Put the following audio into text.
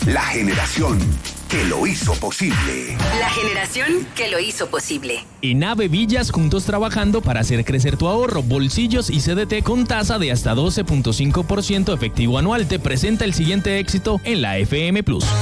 La generación que lo hizo posible. La generación que lo hizo posible. En Ave Villas, juntos trabajando para hacer crecer tu ahorro, bolsillos y CDT con tasa de hasta 12.5% efectivo anual. Te presenta el siguiente éxito en la FM Plus.